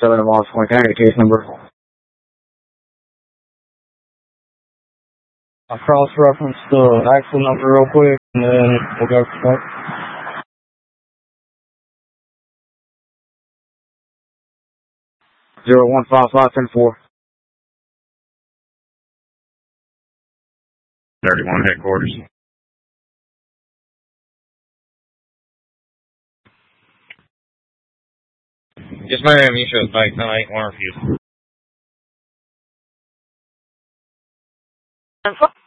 7 Moss Point. Can I get a case number? I'll cross-reference the actual number real quick, and then we'll go from there. 015510-4. 31 headquarters. Yes, ma'am. You should take 981 refuse.